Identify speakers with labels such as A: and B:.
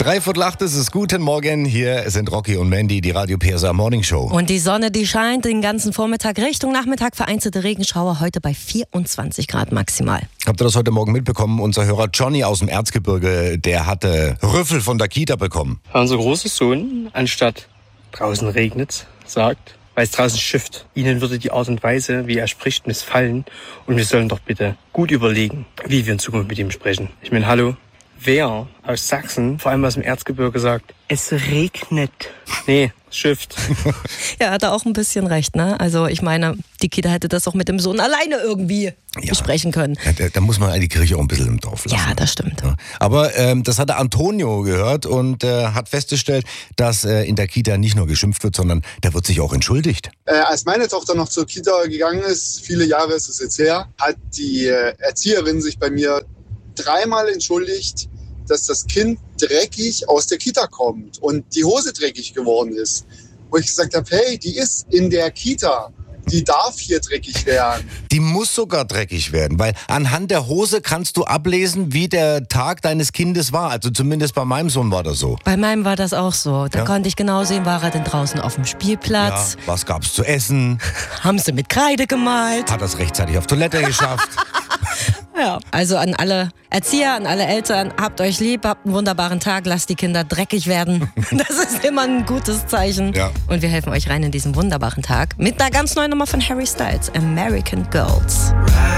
A: 7:45 ist es. Guten Morgen, hier sind Rocky und Mandy, die Radio PSA Morning Show.
B: Und die Sonne, die scheint den ganzen Vormittag, Richtung Nachmittag, vereinzelte Regenschauer, heute bei 24 Grad maximal.
A: Habt ihr das heute Morgen mitbekommen? Unser Hörer Johnny aus dem Erzgebirge, der hatte Rüffel von der Kita bekommen.
C: Unser großer Sohn, anstatt draußen regnet's, sagt, weil es draußen schifft, ihnen würde die Art und Weise, wie er spricht, missfallen und wir sollen doch bitte gut überlegen, wie wir in Zukunft mit ihm sprechen. Ich meine, hallo, wer aus Sachsen, vor allem aus dem Erzgebirge, sagt, es regnet. Nee, es schifft.
B: Ja, hat er auch ein bisschen recht, ne? Also ich meine, die Kita hätte das auch mit dem Sohn alleine irgendwie besprechen können.
A: Ja, da muss man die Kirche auch ein bisschen im Dorf lassen.
B: Ja, das stimmt.
A: Ja. Aber das hat der Antonio gehört und hat festgestellt, dass in der Kita nicht nur geschimpft wird, sondern da wird sich auch entschuldigt.
D: Als meine Tochter noch zur Kita gegangen ist, viele Jahre ist es jetzt her, hat die Erzieherin sich bei mir 3-mal entschuldigt, dass das Kind dreckig aus der Kita kommt und die Hose dreckig geworden ist. Wo ich gesagt habe, hey, die ist in der Kita. Die darf hier dreckig werden.
A: Die muss sogar dreckig werden, weil anhand der Hose kannst du ablesen, wie der Tag deines Kindes war. Also zumindest bei meinem Sohn war das so.
B: Bei meinem war das auch so. Da konnte ich genau sehen, war er denn draußen auf dem Spielplatz?
A: Ja, was gab's zu essen?
B: Haben sie mit Kreide gemalt?
A: Hat er es rechtzeitig auf Toilette geschafft?
B: Ja. Also an alle Erzieher, an alle Eltern, habt euch lieb, habt einen wunderbaren Tag, lasst die Kinder dreckig werden. Das ist immer ein gutes Zeichen.
A: Ja.
B: Und wir helfen euch rein in diesen wunderbaren Tag mit einer ganz neuen Nummer von Harry Styles, American Girls.